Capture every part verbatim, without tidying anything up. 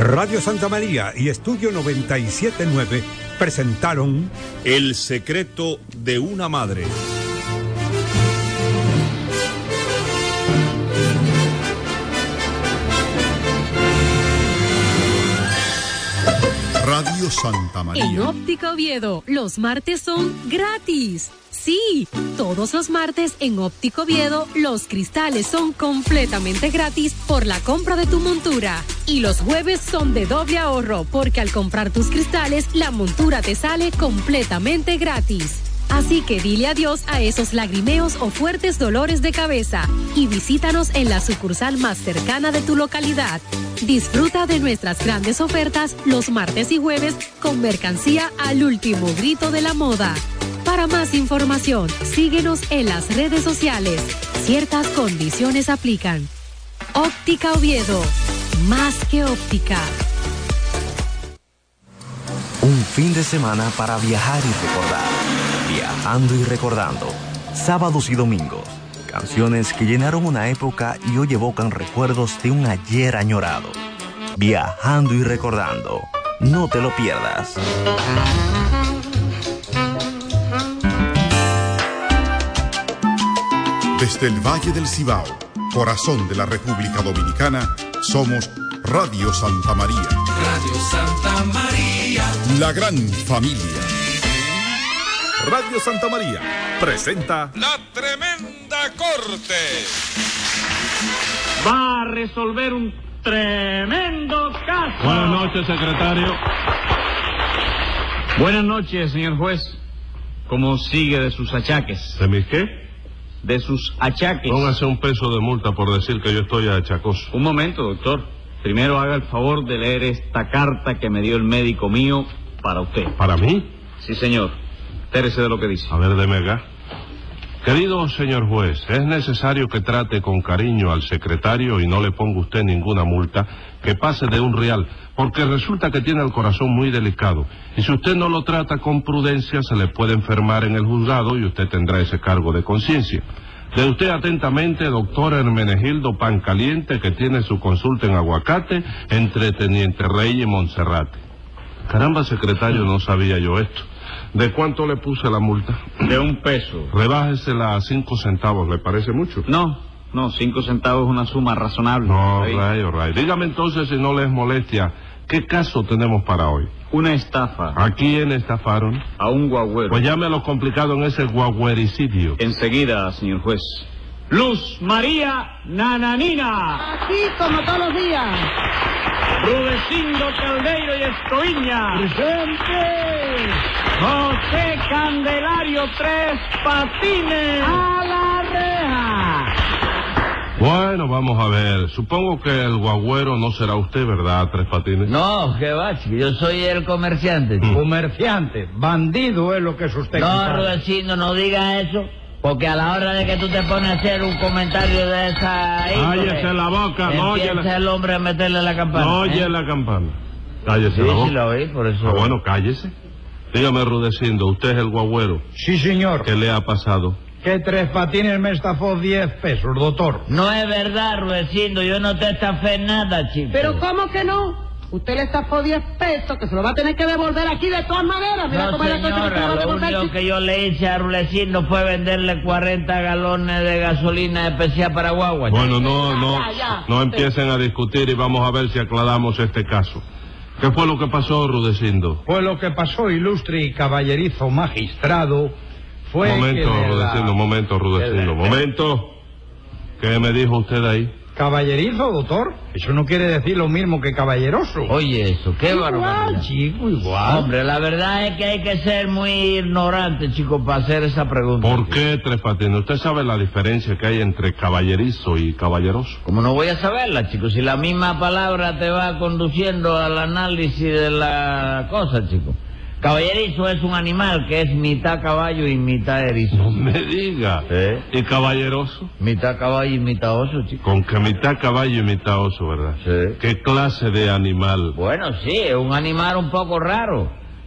Radio Santa María y Estudio noventa y siete punto nueve presentaron El secreto de una madre. Radio Santa María. En Óptica Oviedo, los martes son gratis. Sí, todos los martes en Óptica Oviedo, los cristales son completamente gratis por la compra de tu montura. Y los jueves son de doble ahorro, porque al comprar tus cristales, la montura te sale completamente gratis. Así que dile adiós a esos lagrimeos o fuertes dolores de cabeza y visítanos en la sucursal más cercana de tu localidad. Disfruta de nuestras grandes ofertas los martes y jueves con mercancía al último grito de la moda. Para más información, síguenos en las redes sociales. Ciertas condiciones aplican. Óptica Oviedo, más que óptica. Un fin de semana para viajar y recordar. Viajando y recordando. Sábados y domingos. Canciones que llenaron una época y hoy evocan recuerdos de un ayer añorado. Viajando y recordando. No te lo pierdas. Desde el Valle del Cibao, corazón de la República Dominicana, somos Radio Santa María. Radio Santa María. La gran familia. Radio Santa María presenta La Tremenda Corte. Va a resolver un tremendo caso. Buenas noches, secretario. Buenas noches, señor juez. ¿Cómo sigue de sus achaques? ¿De mis qué? De sus achaques. Póngase un peso de multa por decir que yo estoy achacoso. Un momento, doctor. Primero haga el favor de leer esta carta que me dio el médico mío para usted. ¿Para mí? Sí, señor. Entérese de lo que dice. A ver, deme acá. Querido señor juez, es necesario que trate con cariño al secretario y no le ponga usted ninguna multa que pase de un real, porque resulta que tiene el corazón muy delicado. Y si usted no lo trata con prudencia, se le puede enfermar en el juzgado y usted tendrá ese cargo de conciencia. De usted atentamente, doctor Hermenegildo Pancaliente, que tiene su consulta en Aguacate, entre Teniente Rey y Monserrate. Caramba, secretario, no sabía yo esto. ¿De cuánto le puse la multa? De un peso. Rebájesela a cinco centavos, ¿le parece mucho? No, no, cinco centavos es una suma razonable. No, right, right. Dígame entonces, si no les molestia, ¿qué caso tenemos para hoy? Una estafa. ¿A quién estafaron? A un guagüero. Pues llame a lo complicado en ese guagüericidio. Enseguida, señor juez. Luz María Nananina. Aquí como todos los días. Rudecindo Caldeiro y Escoviña. ¡Presente! José Candelario Tres Patines. ¡A la reja! Bueno, vamos a ver. Supongo que el guagüero no será usted, ¿verdad, Tres Patines? No, que va, chico. Yo soy el comerciante. Mm. Comerciante. Bandido es lo que es usted. No, Rudecindo, no diga eso. Porque a la hora de que tú te pones a hacer un comentario de esa índole, cállese la boca, no oye empieza la... el hombre a meterle la campana. No oye ¿eh? la campana. Cállese Sí, la boca. sí la oí, por eso. Ah, bueno, cállese. Dígame, Rudecindo, usted es el guagüero. Sí, señor. ¿Qué le ha pasado? Que Tres Patines me estafó diez pesos, doctor. No es verdad, Rudecindo, yo no te estafé nada, chico. ¿Pero cómo que no? Usted le estafó diez pesos, que se lo va a tener que devolver aquí de todas maneras. Mira No, cómo es la cosa que se lo va señora, a lo devolver, único chico. que yo le hice a Rudecindo fue venderle cuarenta galones de gasolina especial para guagua. Bueno, no, no, Ya, ya. no empiecen a discutir y vamos a ver si aclaramos este caso. ¿Qué fue lo que pasó, Rudecindo? Pues lo que pasó, ilustre y caballerizo magistrado, fue Momento, que de la- Rudecindo, momento, Rudecindo, de la- momento. ¿Qué me dijo usted ahí? ¿Caballerizo, doctor? Eso no quiere decir lo mismo que caballeroso. Oye, eso, qué Igual, barbaridad. chico, igual. Hombre, la verdad es que hay que ser muy ignorante, chico, para hacer esa pregunta. ¿Por qué, Tres Patines? ¿Usted sabe la diferencia que hay entre caballerizo y caballeroso? Como no voy a saberla, chico, si la misma palabra te va conduciendo al análisis de la cosa, chico. Caballerizo es un animal que es mitad caballo y mitad erizo. No me diga. ¿Eh? ¿Y caballeroso? Mitad caballo y mitad oso, chico. Con que mitad caballo y mitad oso, ¿verdad? Sí. ¿Qué clase de animal? Bueno, sí, es un animal un poco raro.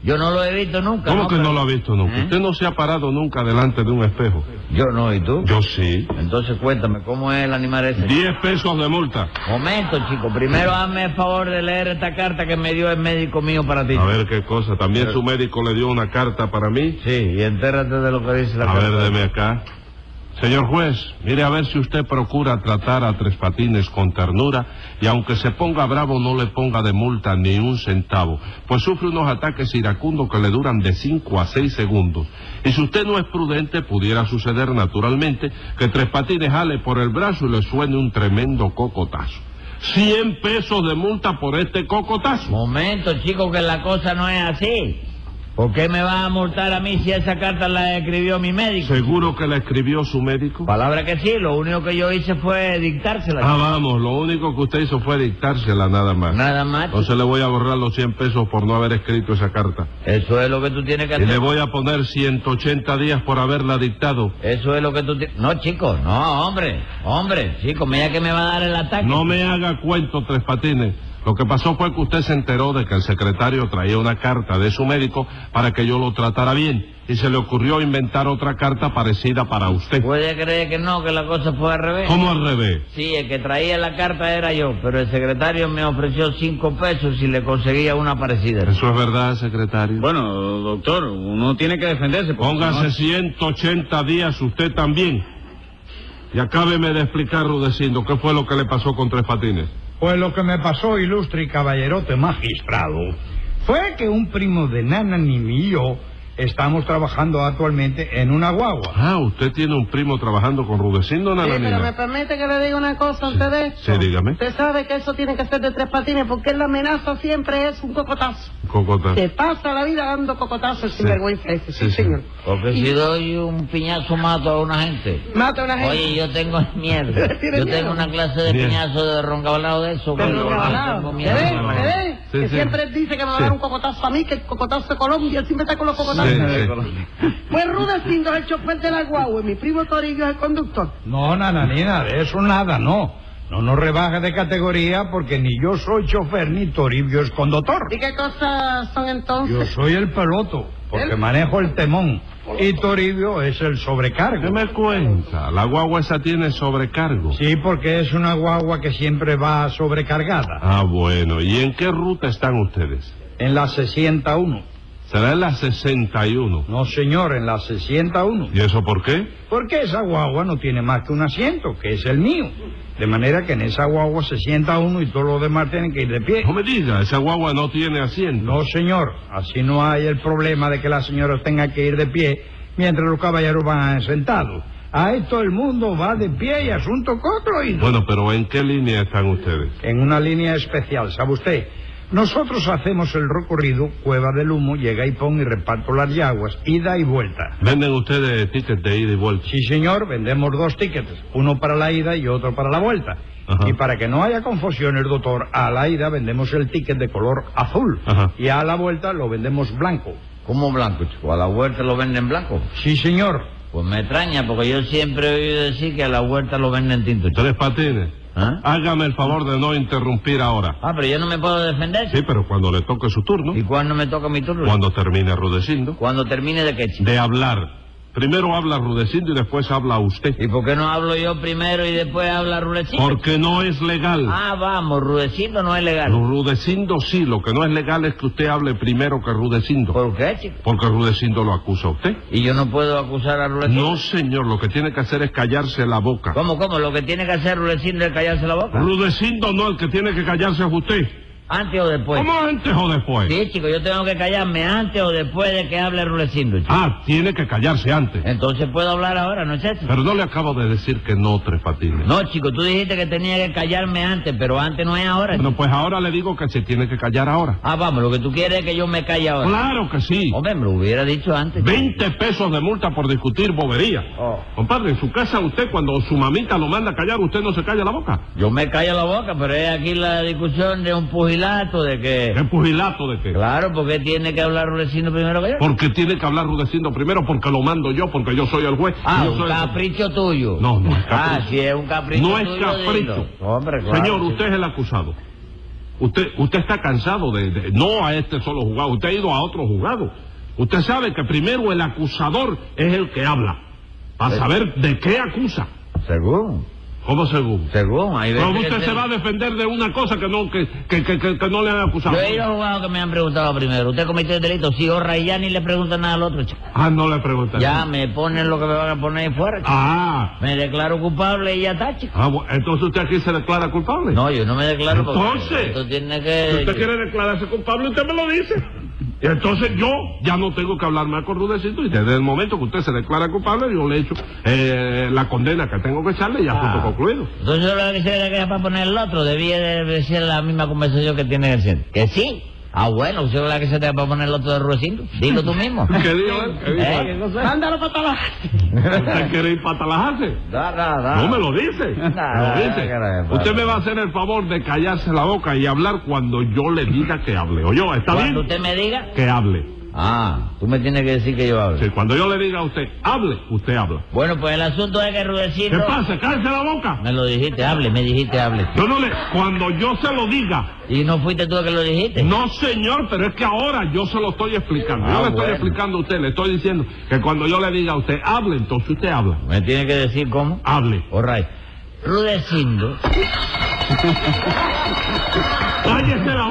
Yo no lo he visto nunca. ¿Cómo ¿no? que Pero... no lo ha visto nunca? ¿Eh? Usted no se ha parado nunca delante de un espejo. Yo no, ¿y tú? Yo sí. Entonces cuéntame, ¿cómo es el animal ese? Diez pesos de multa. Momento, chico. Primero hazme el favor de leer esta carta que me dio el médico mío para ti. A ver qué cosa. ¿También su médico le dio una carta para mí? Sí, y entérate de lo que dice la a carta. A ver, deme acá. Señor juez, mire a ver si usted procura tratar a Tres Patines con ternura y aunque se ponga bravo no le ponga de multa ni un centavo, pues sufre unos ataques iracundos que le duran de cinco a seis segundos. Y si usted no es prudente, pudiera suceder naturalmente que Tres Patines jale por el brazo y le suene un tremendo cocotazo. Cien pesos de multa por este cocotazo. Momento, chico, que la cosa no es así. ¿Por qué me va a multar a mí si esa carta la escribió mi médico? ¿Seguro que la escribió su médico? Palabra que sí, lo único que yo hice fue dictársela. Ah, vamos, lo único que usted hizo fue dictársela nada más. Nada más. Entonces le voy a borrar los cien pesos por no haber escrito esa carta. Eso es lo que tú tienes que hacer. Y le voy a poner ciento ochenta días por haberla dictado. Eso es lo que tú tienes... No, chico, no, hombre, hombre, chico, mira que me va a dar el ataque. No me haga cuento, Tres Patines. Lo que pasó fue que usted se enteró de que el secretario traía una carta de su médico para que yo lo tratara bien y se le ocurrió inventar otra carta parecida para usted. ¿Puede creer que no, que la cosa fue al revés? ¿Cómo al revés? Sí, el que traía la carta era yo, pero el secretario me ofreció cinco pesos si le conseguía una parecida. ¿Eso es verdad, secretario? Bueno, doctor, uno tiene que defenderse. Póngase no... ciento ochenta días usted también. Y acábeme de explicar, Rudecindo, qué fue lo que le pasó con Tres Patines. Pues lo que me pasó, ilustre y caballerote magistrado, fue que un primo de Nana y yo estamos trabajando actualmente en una guagua. Ah, usted tiene un primo trabajando con Rudecindo, Sí, Nananina. pero me permite que le diga una cosa antes de esto. Sí, dígame. Usted sabe que eso tiene que ser de Tres Patines porque la amenaza siempre es un cocotazo. Cocotazo. Se pasa la vida dando cocotazos Sí. sin vergüenza ese, sí, Sí, sí. señor. Porque Y- si doy un piñazo mato a una gente. Mata a una gente. Oye, yo tengo miedo. ¿Tiene Yo miedo? tengo una clase de Bien. piñazo de roncabalado de eso. Pero que yo regalado. tengo ¿Se miedo. ve? ¿Se ve? Sí, que sí. siempre él dice que me va a Sí. dar un cocotazo a mí, que el cocotazo de Colombia, él siempre está con los cocotazos. Sí, sí. Pues Rudecindo es el chofer de la guagua y mi primo Torillo es el conductor. No, nananina, de eso nada, no. No nos rebaje de categoría porque ni yo soy chofer ni Toribio es conductor. ¿Y qué cosas son Yo entonces? soy el peloto, porque ¿El? manejo el temón. Y Toribio es el ¿Qué sobrecargo. me cuenta? La guagua esa tiene sobrecargo. Sí, porque es una guagua que siempre va sobrecargada. Ah, bueno. ¿Y en qué ruta están ustedes? En la sesenta y uno. Será en la sesenta y uno. No, señor, en la sesenta y uno. ¿Y eso por qué? Porque esa guagua no tiene más que un asiento, que es el mío. De manera que en esa guagua se sienta uno y todos los demás tienen que ir de pie. No me diga, esa guagua no tiene asiento. No, señor. Así no hay el problema de que las señoras tengan que ir de pie mientras los caballeros van sentados. A esto el mundo va de pie y asunto concluido. Bueno, pero ¿en qué línea están ustedes? En una línea especial, ¿sabe usted? Nosotros hacemos el recorrido Cueva del Humo, llega y pon y reparto las yaguas, ida y vuelta. ¿Venden ustedes tickets de ida y vuelta? Sí, señor, vendemos dos tickets, uno para la ida y otro para la vuelta. Ajá. Y para que no haya confusiones, doctor, a la ida vendemos el ticket de color azul. Ajá. Y a la vuelta lo vendemos blanco. ¿Cómo blanco, chico? ¿A la vuelta lo venden blanco? Sí, señor. Pues me extraña, porque yo siempre he oído decir que a la vuelta lo venden tinto, chico. Tres Patines. ¿Ah? Hágame el favor de no interrumpir ahora. Ah, pero yo no me puedo defender. Sí, pero cuando le toque su turno, ¿Y cuándo me toca mi turno? cuando termine Rudecindo, Cuando termine de qué, chico. de hablar. Primero habla Rudecindo y después habla usted. ¿Y por qué no hablo yo primero y después habla Rudecindo? Porque no es legal. Ah, vamos, Rudecindo no es legal. Rudecindo sí, lo que no es legal es que usted hable primero que Rudecindo. ¿Por qué, chico? Porque Rudecindo lo acusa a usted. ¿Y yo no puedo acusar a Rudecindo? No, señor, lo que tiene que hacer es callarse la boca. ¿Cómo, cómo? Lo que tiene que hacer Rudecindo es callarse la boca. Rudecindo no, el que tiene que callarse es usted. ¿Antes o después? ¿Cómo antes o después? Sí, chico, yo tengo que callarme antes o después de que hable Rudecindo, chico. Ah, tiene que callarse antes. Entonces puedo hablar ahora, ¿no es eso? Pero no le acabo de decir que no, Tres Patines. No, chico, tú dijiste que tenía que callarme antes, pero antes no es ahora. Bueno, chico. pues ahora le digo que se tiene que callar ahora. Ah, vamos, lo que tú quieres es que yo me calle ahora. Claro que sí. Hombre, me lo hubiera dicho antes. chico. Veinte pesos de multa por discutir bobería. Oh. Compadre, en su casa usted cuando su mamita lo manda a callar, ¿usted no se calla la boca? Yo me callo la boca, pero es aquí la discusión de un pugilato, de que... ¿Qué pugilato de qué? Claro, porque tiene que hablar Rudecindo primero que yo. Porque tiene que hablar Rudecindo primero, porque lo mando yo, porque yo soy el juez. Ah, Yo un soy el- capricho tuyo. No, no es capricho. Ah, si es un capricho No es tuyo, capricho. dilo. Hombre, claro, Señor, sí. usted es el acusado. Usted usted está cansado de, de... No a este solo juzgado, usted ha ido a otro juzgado. Usted sabe que primero el acusador es el que habla, para saber de qué acusa. Según. ¿Cómo según? Según. Hay Pero veces usted que se te- va a defender de una cosa que no que, que, que, que, que no le han acusado. Yo he ido a jugados que me han preguntado primero. ¿Usted cometió el delito? Sí, horra, y ya ni le preguntan nada al otro, chico. Ah, no le pregunté. Ya me ponen lo que me van a poner ahí fuera, chico. Ah. Me declaro culpable y ya está, chico. Ah, bueno, entonces usted aquí se declara culpable. No, yo no me declaro porque Entonces, esto tiene que... si usted quiere declararse culpable, usted me lo dice. Y entonces yo ya no tengo que hablar más con Rudecindo, y desde el momento que usted se declara culpable, yo le echo eh, la condena que tengo que echarle y ya Ah. punto concluido. Entonces yo lo que quisiera que era para poner el otro, debía de ser la misma conversación que tiene el centro. ¿Que sí? Ah, bueno, usted es la que se te va a poner el otro de Rudecindo. Dilo tú mismo. ¿Qué dijo él? ¿Qué dijo él? ¿Eh? Mándalo para Tallahassee. ¿Usted quiere ir para Tallahassee? No, no, no. No me lo dice. Me lo dice. no, no, Usted no. me va a hacer el favor de callarse la boca y hablar cuando yo le diga que hable. ¿Oyó? ¿Está Cuando bien? usted me diga... Que hable. Ah, tú me tienes que decir que yo hable. Sí, cuando yo le diga a usted, hable, usted habla. Bueno, pues el asunto es que Rudecindo... ¿Qué pasa? ¡Cállese la boca! Me lo dijiste, hable, me dijiste, hable. Yo no le... Cuando yo se lo diga... ¿Y no fuiste tú el que lo dijiste? No, señor, pero es que ahora yo se lo estoy explicando. Ah, yo le estoy bueno. explicando a usted, le estoy diciendo que cuando yo le diga a usted, hable, entonces usted habla. ¿Me tiene que decir cómo? Hable. All right. Rudecindo... ¡Cállese la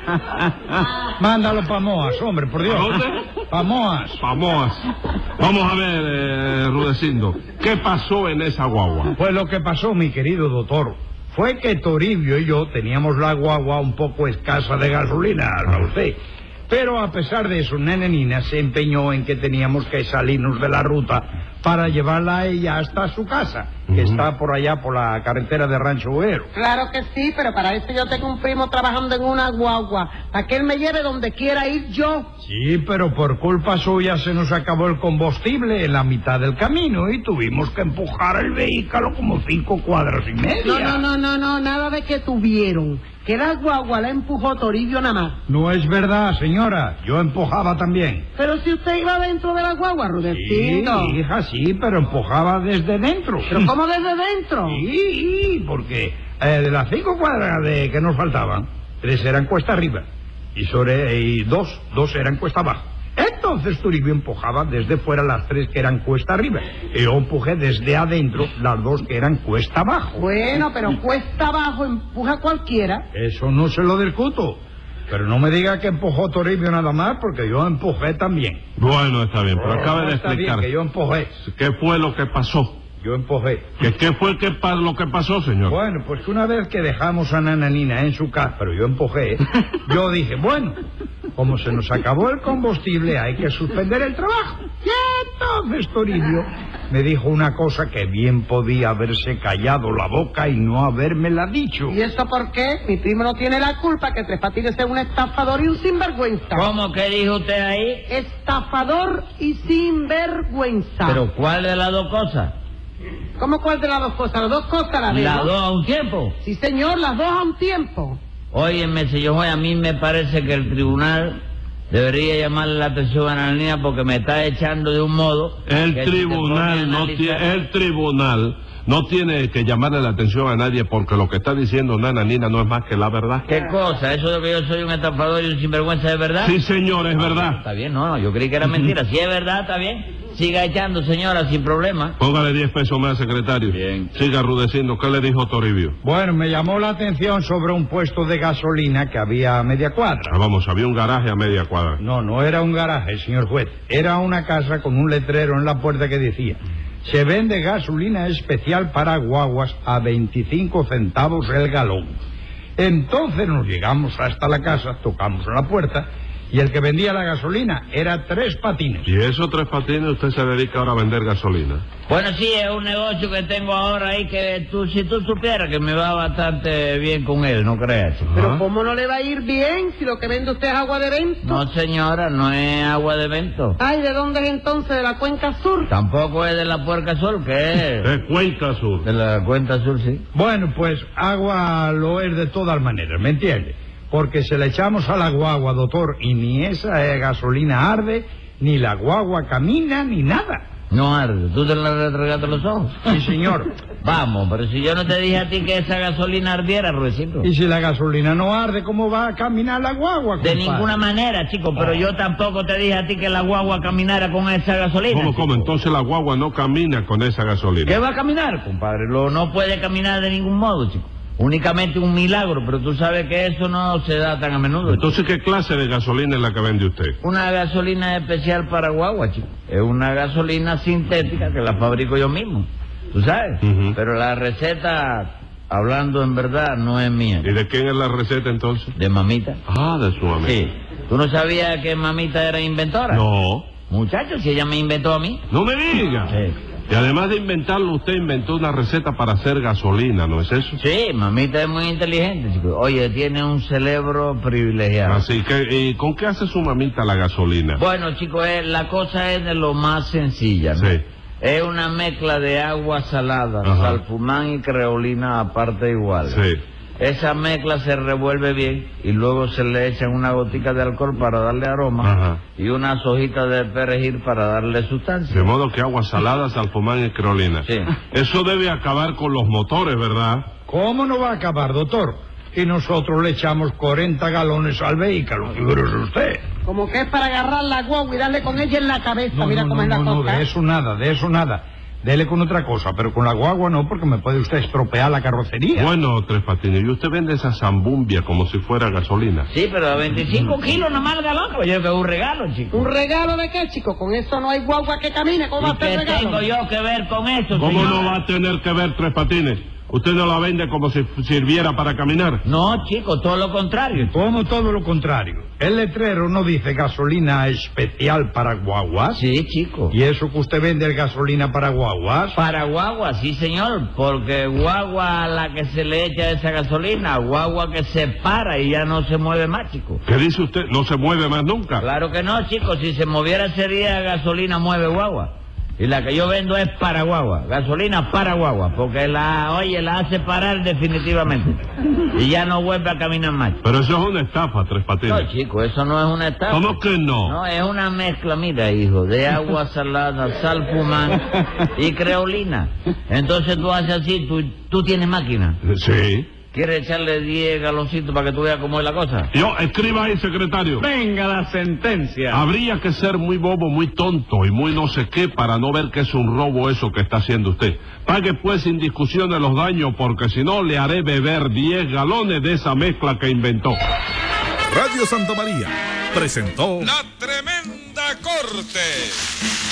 boca! Mándalo pa' Moas, hombre, por Dios. ¿A dónde? Pa' Moas. Vamos. Vamos a ver, eh, Rudecindo, ¿qué pasó en esa guagua? Pues lo que pasó, mi querido doctor, fue que Toribio y yo teníamos la guagua un poco escasa de gasolina, ¿sabe usted? Pero a pesar de eso, Nena Nina se empeñó en que teníamos que salirnos de la ruta para llevarla a ella hasta su casa, que Ujú. está por allá por la carretera de Rancho Obrero. Claro que sí, pero para eso yo tengo un primo trabajando en una guagua, para que él me lleve donde quiera ir yo. Sí, pero por culpa suya se nos acabó el combustible en la mitad del camino y tuvimos que empujar el vehículo como cinco cuadras y media. No, no, no, no, no, nada de que tuvieron. Que la guagua la empujó Toribio nada más. No es verdad, señora. Yo empujaba también. Pero si usted iba dentro de la guagua, Sí, Rudecindo. hija, sí, pero empujaba desde dentro. ¿Pero cómo desde dentro? Sí, porque eh, de las cinco cuadras de que nos faltaban, tres eran cuesta arriba y sobre y dos, dos eran cuesta abajo. Entonces Toribio empujaba desde fuera las tres que eran cuesta arriba y yo empujé desde adentro las dos que eran cuesta abajo. Bueno, pero cuesta abajo empuja cualquiera. Eso no se lo discuto. Pero no me diga que empujó Toribio nada más, porque yo empujé también. Bueno, está bien, pero acabe de Está bien, explicar. que yo empujé. ¿Qué fue lo que pasó? Yo empujé. ¿Qué, qué fue que pa- lo que pasó, señor? Bueno, pues que una vez que dejamos a Nananina en su casa, pero yo empujé, yo dije, bueno, como se nos acabó el combustible, hay que suspender el trabajo. Y entonces Toribio me dijo una cosa que bien podía haberse callado la boca y no habérmela dicho. ¿Y eso por qué? Mi primo no tiene la culpa que Tres Patines sea un estafador y un sinvergüenza. ¿Cómo que dijo usted ahí? Estafador y sinvergüenza. ¿Pero cuál de las dos cosas? ¿Cómo cuál de las dos cosas? Las dos cosas a la vez, ¿Las ¿no? dos a un tiempo? Sí, señor, las dos a un tiempo. Óyeme, señor juez, a mí me parece que el tribunal debería llamarle la atención a la niña porque me está echando de un modo... El que si te tribunal pone a no analizar- tiene, el tribunal no tiene que llamarle la atención a nadie porque lo que está diciendo Nana Nina no es más que la verdad. ¿Qué cosa? ¿Eso de que yo soy un estafador y un sinvergüenza es verdad? Sí, señor, es verdad. Está bien, no, no, yo creí que era mentira. Si es verdad, está bien. Siga echando, señora, sin problema. Póngale diez pesos más, secretario. Bien. Siga Rudecindo. ¿Qué le dijo Toribio? Bueno, me llamó la atención sobre un puesto de gasolina que había a media cuadra. Ah, vamos, había un garaje a media cuadra. No, no era un garaje, señor juez. Era una casa con un letrero en la puerta que decía: se vende gasolina especial para guaguas a veinticinco centavos el galón. Entonces nos llegamos hasta la casa, tocamos a la puerta, y el que vendía la gasolina era Tres Patines. ¿Y esos Tres Patines usted se dedica ahora a vender gasolina? Bueno, sí, es un negocio que tengo ahora ahí que tú, si tú supieras que me va bastante bien con él, no creas. chico. Pero ¿cómo no le va a ir bien si lo que vende usted es agua de vento? No, señora, no es agua de vento. Ay, ¿de dónde es entonces? ¿De la Cuenca Sur? Tampoco es de la Puerca Sur, ¿qué es? De Cuenca Sur. De la Cuenca Sur, sí. Bueno, pues agua lo es de todas maneras, ¿me entiende? Porque se le echamos a la guagua, doctor, y ni esa eh, gasolina arde, ni la guagua camina, ni nada. No arde. ¿Tú te la retragaste los ojos? Sí, señor. Vamos, pero si yo no te dije a ti que esa gasolina ardiera, Ruecito. Y si la gasolina no arde, ¿cómo va a caminar la guagua, De compadre? ninguna manera, chico, pero yo tampoco te dije a ti que la guagua caminara con esa gasolina. ¿Cómo, chico. cómo? Entonces la guagua no camina con esa gasolina. ¿Qué va a caminar, compadre? Lo, no puede caminar de ningún modo, chico. Únicamente un milagro, pero tú sabes que eso no se da tan a menudo. Entonces, ¿qué clase de gasolina es la que vende usted? Una gasolina especial para guagua, chico. Es una gasolina sintética que la fabrico yo mismo. ¿Tú sabes? Uh-huh. Pero la receta, hablando en verdad, no es mía. ¿Y de quién es la receta entonces? De mamita. Ah, de su amiga. Sí. ¿Tú no sabías que mamita era inventora? No. Muchacho, si ella me inventó a mí. No me diga. Sí. Y además de inventarlo, usted inventó una receta para hacer gasolina, ¿no es eso? Sí, mamita es muy inteligente, chico. Oye, tiene un cerebro privilegiado. Así que, ¿y con qué hace su mamita la gasolina? Bueno, chicos, eh, la cosa es de lo más sencilla, ¿no? Sí. Es una mezcla de agua salada, Ajá. salfumán y creolina a parte igual. Sí. Esa mezcla se revuelve bien y luego se le echan una gotica de alcohol para darle aroma. Ajá. Y unas hojitas de perejil para darle sustancia. De modo que agua salada, salfumán y creolina. Sí. Eso debe acabar con los motores, ¿verdad? ¿Cómo no va a acabar, doctor? Y nosotros le echamos cuarenta galones al vehículo, figúrese usted. Como que es para agarrar la guagua y darle con ella en la cabeza. No, Mira no, cómo no, es la no, no, cosa. de eso nada, de eso nada. Dele con otra cosa, pero con la guagua no, porque me puede usted estropear la carrocería. Bueno, Tres Patines, y usted vende esa zambumbia como si fuera gasolina. Sí, pero a veinticinco kilos nomás el galón, caballero, que es un regalo, chico. ¿Un regalo de qué, chico? Con eso no hay guagua que camine. ¿Cómo va ¿Y a ser qué regalo? tengo yo que ver con eso, ¿Cómo señor? no va a tener que ver Tres Patines? ¿Usted no la vende como si sirviera para caminar? No, chico, todo lo contrario. Como todo lo contrario. El letrero no dice gasolina especial para guaguas. Sí, chico. ¿Y eso que usted vende es gasolina para guaguas? Para guagua, sí, señor, porque guagua a la que se le echa esa gasolina, guagua que se para y ya no se mueve más, chico. ¿Qué dice usted? ¿No se mueve más nunca? Claro que no, chico, si se moviera sería gasolina mueve guagua. Y la que yo vendo es para guagua, gasolina para guagua, porque la, oye, la hace parar definitivamente. Y ya no vuelve a caminar más. Pero eso es una estafa, Tres Patines. No, chico, eso no es una estafa. ¿Cómo que no? No, es una mezcla, mira, hijo, de agua salada, salfumán y creolina. Entonces tú haces así, tú, tú tienes máquina. Sí. ¿Quieres echarle diez galoncitos para que tú veas cómo es la cosa? Yo, escriba ahí, secretario. Venga la sentencia. Habría que ser muy bobo, muy tonto y muy no sé qué para no ver que es un robo eso que está haciendo usted. Pague pues sin discusiones los daños, porque si no le haré beber diez galones de esa mezcla que inventó. Radio Santa María presentó La Tremenda Corte.